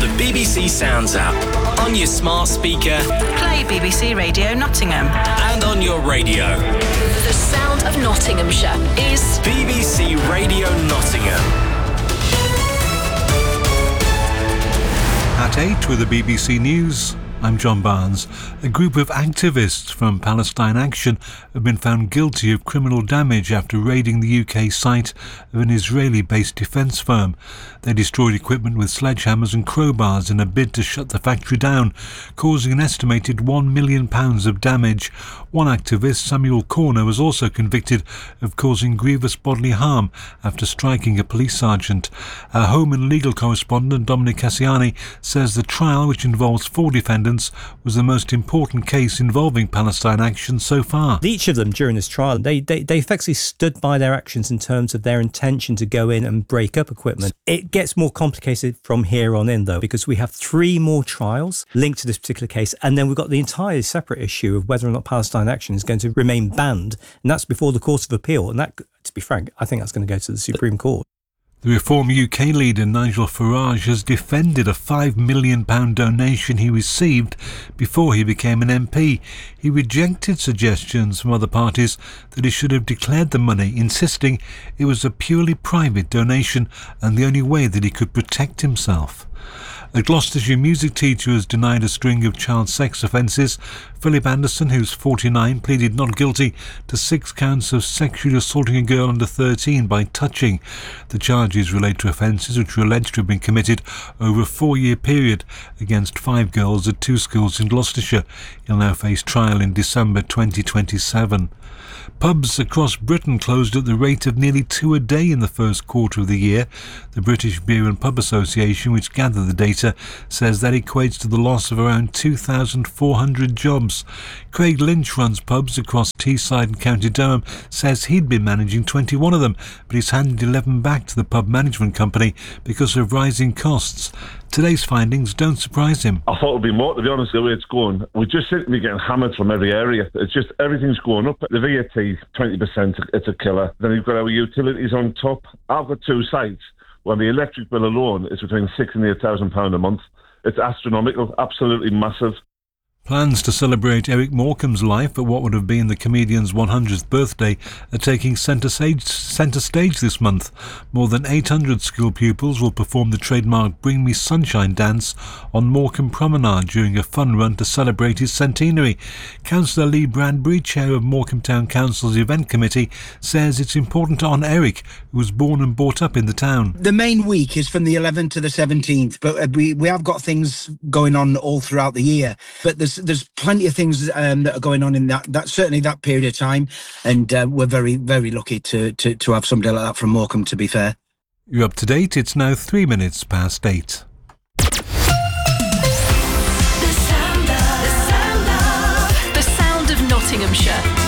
the BBC Sounds app, on your smart speaker, play BBC Radio Nottingham, and on your radio. The sound of Nottinghamshire is BBC Radio Nottingham. At 8 with the BBC News, I'm John Barnes. A group of activists from Palestine Action have been found guilty of criminal damage after raiding the UK site of an Israeli-based defence firm. They destroyed equipment with sledgehammers and crowbars in a bid to shut the factory down, causing an estimated £1 million of damage. One activist, Samuel Corner, was also convicted of causing grievous bodily harm after striking a police sergeant. Our home and legal correspondent, Dominic Cassiani, says the trial, which involves 4 defendants, was the most important case involving Palestine Action so far. Each of them during this trial, they effectively stood by their actions in terms of their intention to go in and break up equipment. It gets more complicated from here on in, though, because we have 3 more trials linked to this particular case, and then we've got the entire separate issue of whether or not Palestine Action is going to remain banned, and that's before the Court of Appeal. And that, to be frank, I think that's going to go to the Supreme Court. The Reform UK leader Nigel Farage has defended a £5 million donation he received before he became an MP. He rejected suggestions from other parties that he should have declared the money, insisting it was a purely private donation and the only way that he could protect himself. A Gloucestershire music teacher has denied a string of child sex offences. Philip Anderson, who's 49, pleaded not guilty to 6 counts of sexually assaulting a girl under 13 by touching. The charges relate to offences which were alleged to have been committed over a 4-year period against 5 girls at 2 schools in Gloucestershire. He'll now face trial in December 2027. Pubs across Britain closed at the rate of nearly 2 a day in the first quarter of the year. The British Beer and Pub Association, which gathered the data, says that equates to the loss of around 2,400 jobs. Craig Lynch runs pubs across Teesside and County Durham, says he'd been managing 21 of them, but he's handed 11 back to the pub management company because of rising costs. Today's findings don't surprise him. I thought it would be more, to be honest, the way it's going. We just seem to be getting hammered from every area. It's just everything's going up. The VAT, 20%, it's a killer. Then you've got our utilities on top. I've got 2 sites where the electric bill alone is between £6,000 and £8,000 a month. It's astronomical, absolutely massive. Plans to celebrate Eric Morecambe's life at what would have been the comedian's 100th birthday are taking centre stage this month. More than 800 school pupils will perform the trademark Bring Me Sunshine dance on Morecambe Promenade during a fun run to celebrate his centenary. Councillor Lee Bradbury, chair of Morecambe Town Council's event committee, says it's important to honour Eric, who was born and brought up in the town. The main week is from the 11th to the 17th, but we have got things going on all throughout the year. But there's plenty of things that are going on in that certainly that period of time, and we're very, very lucky to have somebody like that from Morecambe, to be fair. You're up to date. It's now 3 minutes past 8. the sound of Nottinghamshire.